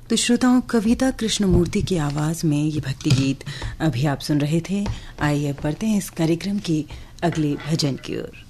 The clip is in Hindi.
तो श्रोताओं, कविता कृष्णमूर्ति की आवाज में ये भक्ति गीत अभी आप सुन रहे थे। आइए अब बढ़ते हैं इस कार्यक्रम की अगले भजन की ओर।